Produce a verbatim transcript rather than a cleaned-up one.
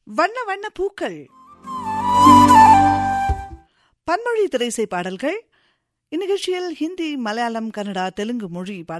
வண்ண வண்ண பூக்கள், பன்மொழி திரைசை பாடல்கள். இந்நிகழ்ச்சியில் ஹிந்தி, மலையாளம், கன்னடா, தெலுங்கு மொழி